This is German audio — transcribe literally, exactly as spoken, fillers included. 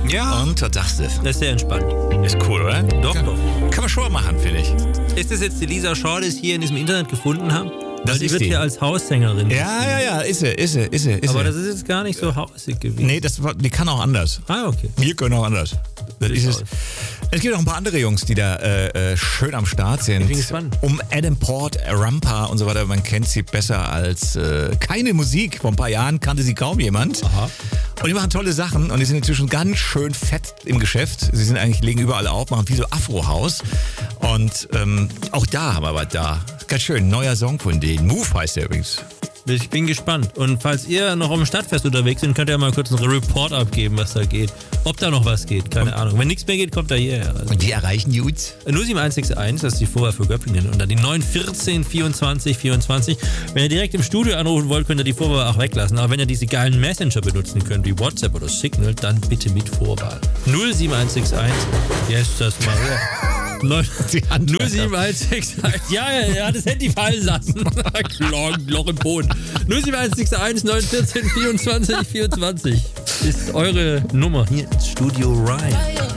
Ja. Und was sagst du? Das ist sehr entspannt. Ist cool, oder? Doch, Kann, doch. Kann man schon mal machen, finde ich. Ist das jetzt die Lisa Shaw, die es hier in diesem Internet gefunden haben? Das Weil die ist wird die. hier als Haussängerin. Ja, ja, ja, ist sie, ist sie, ist sie. Ist Aber sie. das ist jetzt gar nicht so hausig gewesen. Nee, das, war- die kann auch anders. Ah, okay. Wir können auch anders. Das ist es. Es gibt auch ein paar andere Jungs, die da äh, äh, schön am Start sind. Ich bin gespannt. Um Adam Port, Rampa und so weiter. Man kennt sie besser als äh, keine Musik. Vor ein paar Jahren kannte sie kaum jemand. Aha. Und die machen tolle Sachen und die sind inzwischen ganz schön fett im Geschäft. Sie sind eigentlich, legen überall auf, machen viel so Afro-Haus. Und ähm, auch da haben wir was da. Ganz schön, neuer Song von denen. Move heißt der übrigens. Ich bin gespannt. Und falls ihr noch auf dem Stadtfest unterwegs seid, könnt ihr mal kurz einen Report abgeben, was da geht. Ob da noch was geht, keine Ahnung. Wenn nichts mehr geht, kommt er hierher. Also Und die erreichen die uns? null sieben eins sechs eins, das ist die Vorwahl für Göppingen. Und dann die neun vierzehn vierundzwanzig vierundzwanzig. Wenn ihr direkt im Studio anrufen wollt, könnt ihr die Vorwahl auch weglassen. Aber wenn ihr diese geilen Messenger benutzen könnt, wie WhatsApp oder Signal, dann bitte mit Vorwahl. null sieben eins sechs eins. Jetzt das Maria. null sieben eins sechs eins. Ja, er hat das Handy fallen lassen. Loch, Loch im Boden. null sieben eins sechs eins neun vierzehn vierundzwanzig vierundzwanzig ist eure Nummer hier ins Studio Rhein.